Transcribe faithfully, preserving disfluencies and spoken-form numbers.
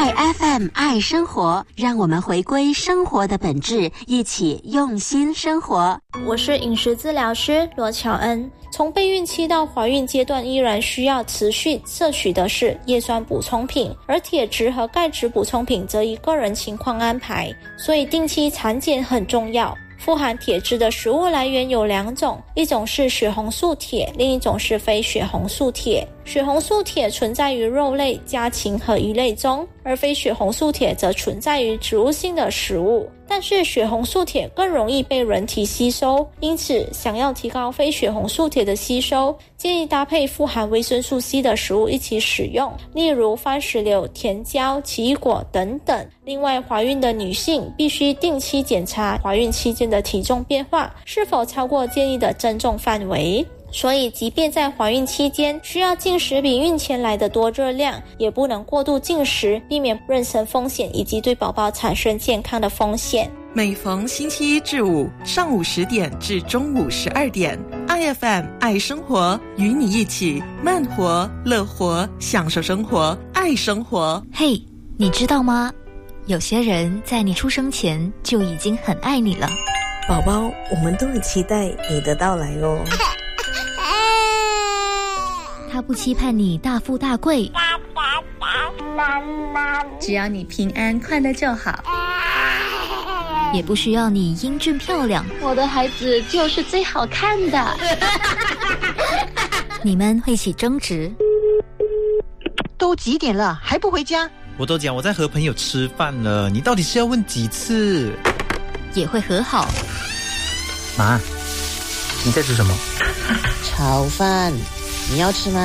爱 F M 爱生活，让我们回归生活的本质，一起用心生活。 我是饮食治疗师罗乔恩。从备孕期到怀孕阶段，依然需要持续摄取的是叶酸补充品，而铁质和钙质补充品则依个人情况安排，所以定期产检很重要。富含铁质的食物来源有两种，一种是血红素铁，另一种是非血红素铁。血红素铁存在于肉类、家禽和鱼类中，而非血红素铁则存在于植物性的食物。但是血红素铁更容易被人体吸收，因此想要提高非血红素铁的吸收，建议搭配富含维生素 C 的食物一起使用，例如番石榴、甜椒、奇异果等等。另外，怀孕的女性必须定期检查怀孕期间的体重变化是否超过建议的增重范围。所以即便在怀孕期间需要进食比孕前来的多热量，也不能过度进食，避免妊娠风险以及对宝宝产生健康的风险。 每逢星期一至五上午十点至中午十二点， I F M 爱生活，与你一起慢活乐活，享受生活，爱生活。 嘿、hey, 你知道吗？有些人在你出生前就已经很爱你了。 宝宝，我们都很期待你的到来哦。 他不期盼你大富大贵， 只要你平安快乐就好， 也不需要你英俊漂亮， 我的孩子就是最好看的。 你们会起争执， 都几点了还不回家？ 我都讲我在和朋友吃饭了，你到底是要问几次？ 也会和好。 妈，你在吃什么？ 炒饭，你要吃吗？